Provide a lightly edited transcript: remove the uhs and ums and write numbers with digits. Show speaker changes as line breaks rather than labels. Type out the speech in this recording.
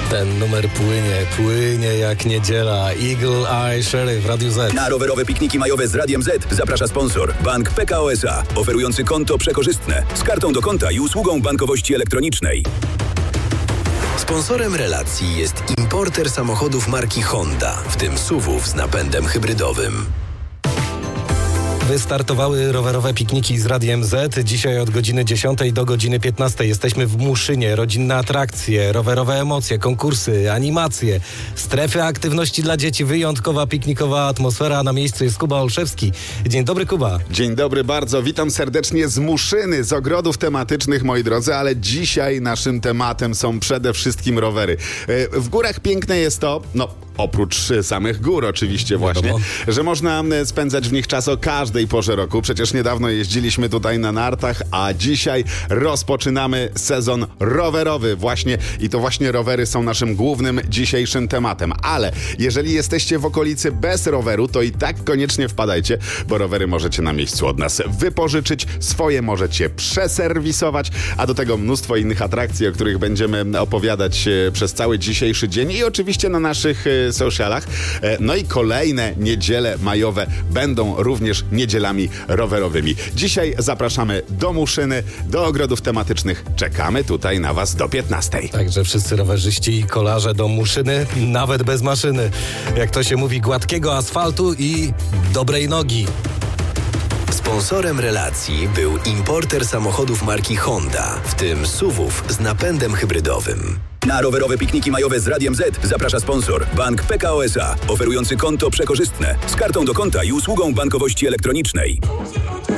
Ten numer płynie jak niedziela. Eagle Eye Sheriff, Radio Z.
Na rowerowe pikniki majowe z Radiem Z zaprasza sponsor. Bank PKO SA, oferujący konto przekorzystne z kartą do konta i usługą bankowości elektronicznej.
Sponsorem relacji jest importer samochodów marki Honda, w tym SUV-ów z napędem hybrydowym.
Wystartowały rowerowe pikniki z Radiem Z. Dzisiaj od godziny 10 do godziny 15 jesteśmy w Muszynie. Rodzinne atrakcje, rowerowe emocje, konkursy, animacje, strefy aktywności dla dzieci, wyjątkowa piknikowa atmosfera. Na miejscu jest Kuba Olszewski. Dzień dobry, Kuba.
Dzień dobry bardzo. Witam serdecznie z Muszyny, z ogrodów tematycznych, moi drodzy, ale dzisiaj naszym tematem są przede wszystkim rowery. W górach piękne jest to, oprócz samych gór oczywiście właśnie, że można spędzać w nich czas o każdej porze roku. Przecież niedawno jeździliśmy tutaj na nartach, a dzisiaj rozpoczynamy sezon rowerowy właśnie i to właśnie rowery są naszym głównym dzisiejszym tematem. Ale jeżeli jesteście w okolicy bez roweru, to i tak koniecznie wpadajcie, bo rowery możecie na miejscu od nas wypożyczyć, swoje możecie przeserwisować, a do tego mnóstwo innych atrakcji, o których będziemy opowiadać przez cały dzisiejszy dzień i oczywiście na naszych socialach. No i kolejne niedziele majowe będą również niedzielami rowerowymi. Dzisiaj zapraszamy do Muszyny, do ogrodów tematycznych. Czekamy tutaj na Was do 15.
Także wszyscy rowerzyści i kolarze do Muszyny, nawet bez maszyny. Jak to się mówi, gładkiego asfaltu i dobrej nogi.
Sponsorem relacji był importer samochodów marki Honda, w tym SUV-ów z napędem hybrydowym.
Na rowerowe pikniki majowe z Radiem Z zaprasza sponsor. Bank PKO SA, oferujący konto przekorzystne z kartą do konta i usługą bankowości elektronicznej.